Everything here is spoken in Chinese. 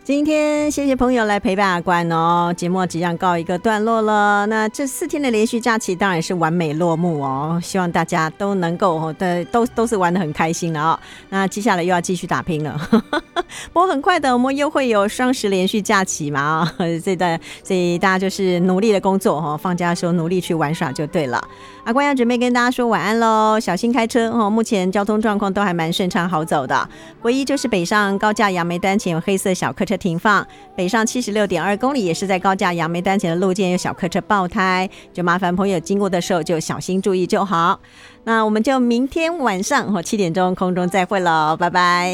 今天谢谢朋友来陪伴阿关哦，节目即将告一个段落了。那这4天的连续假期当然是完美落幕哦，希望大家都能够都是玩得很开心了哦。那接下来又要继续打拼了，不过很快的我们又会有双10连续假期嘛啊，所以大家就是努力的工作哦，放假的时候努力去玩耍就对了。阿关要准备跟大家说晚安喽，小心开车哦。目前交通状况都还蛮顺畅好走的，唯一就是北上高架杨梅端前有黑色小客车停放，北上76.2公里也是在高架杨梅端前的路肩有小客车爆胎，就麻烦朋友经过的时候就小心注意就好。那我们就明天晚上7点钟空中再会了，拜拜。